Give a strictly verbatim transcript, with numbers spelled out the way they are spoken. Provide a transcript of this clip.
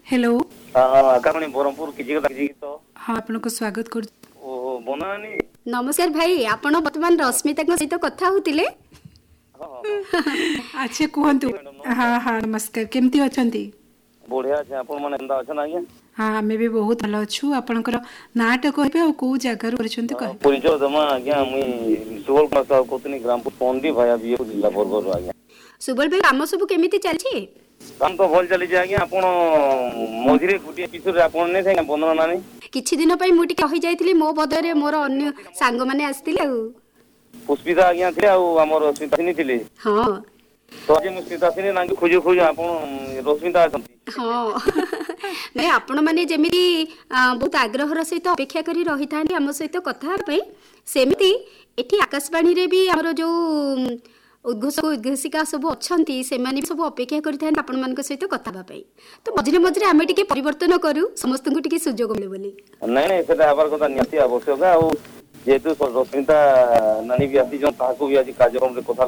hello Akashvani Brahmapur किसी का किसी तो हाँ आपनको स्वागत कर ओ बनानी नमस्कार भाई आपण वर्तमान रश्मिता सहित कथा होतिले अच्छा कहतु हाँ हाँ नमस्कार केमती अछंती बढ़िया আছে ଆପଣ ମାନେ କେନ୍ତା ଅଛନ୍ ଆଜ୍ଞା हाँ आमे भी बहुत भल अछु आपनकर नाटा कहबे और को जगह रे करछंती कह परिचय दमा आज्ञा मुई सुबल कुमार साहब कोतनी ग्रामपुर पंडी भाया बिए जिला बरगढ़ आज्ञा सुबल भाई काम सब केमिति चलछि काम तो भल चली आज्ञा आपण मझिरे गुटी एपिसोड आपण ने थे बंदना नानी किछि दिन पई मुटी कहि जाइथिली मो बदरे मोर अन्य सांग माने आस्तिले पुष्पिता आज्ञा थे आ हमर स्मितासिनी थिले हां तो जे स्मितासिनी नांगी खोजो खोजो आपण रश्मिता अछंती हां नै आपण माने जेमिति बहुत आग्रहर सहित अपेक्षा करी रही थांती हम सहित कथा पई सेमिति एठी आकाशवाणी रे भी हमरो जो उद्घोषक उद्घोषिका सब अछंती से माने सब अपेक्षा करी थांती आपण मान सहित कथा बा पई तो मझिरे मझिरे आमे टिके परिवर्तन करू समस्त को टिके सुजोग मिले बोली नै नै सेटा आबार कथा नियति आवश्यक आ जेतु रश्मिता नानी भी आसी जो ताको भी आज कार्यक्रम रे कथा